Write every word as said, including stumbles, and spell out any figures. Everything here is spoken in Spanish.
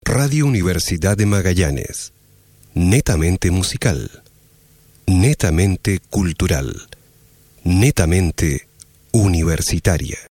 Radio Universidad de Magallanes. Netamente musical. Netamente cultural. Netamente universitaria.